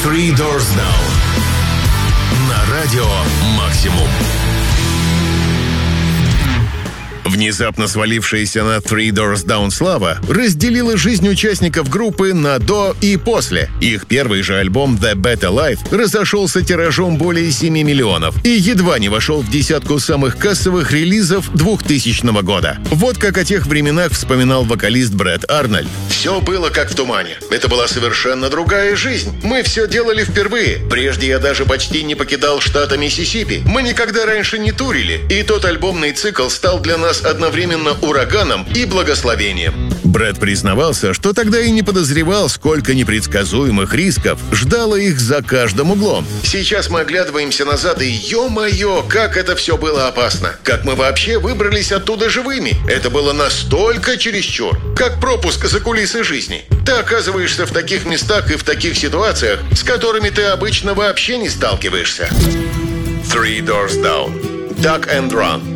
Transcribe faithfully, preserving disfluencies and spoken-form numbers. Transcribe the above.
Three Doors Down на радио Максимум. Внезапно свалившаяся на Three Doors Down слава разделила жизнь участников группы на до и после. Их первый же альбом The Better Life разошелся тиражом более семи миллионов и едва не вошел в десятку самых кассовых релизов двухтысячного года. Вот как о тех временах вспоминал вокалист Брэд Арнольд. «Все было как в тумане. Это была совершенно другая жизнь. Мы все делали впервые. Прежде я даже почти не покидал штата Миссисипи. Мы никогда раньше не турили, и тот альбомный цикл стал для нас одновременно ураганом и благословением». Брэд признавался, что тогда и не подозревал, сколько непредсказуемых рисков ждало их за каждым углом. «Сейчас мы оглядываемся назад, и ё-моё, как это все было опасно! Как мы вообще выбрались оттуда живыми! Это было настолько чересчур! Как пропуск за кулисы жизни! Ты оказываешься в таких местах и в таких ситуациях, с которыми ты обычно вообще не сталкиваешься». Three Doors Down. Duck and Run.